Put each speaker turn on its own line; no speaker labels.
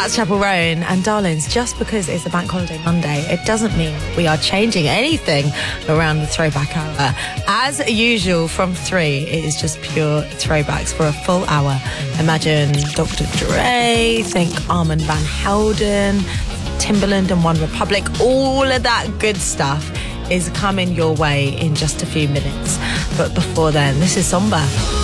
That's Chapel Roan. And darlings, just because it's a bank holiday Monday, it doesn't mean we are changing anything around the throwback hour. As usual, from 3, it is just pure throwbacks for a full hour. Imagine Dr. Dre, think Armand Van Helden, Timbaland and One Republic. All of that good stuff is coming your way in just a few minutes. But before then, this is Somber.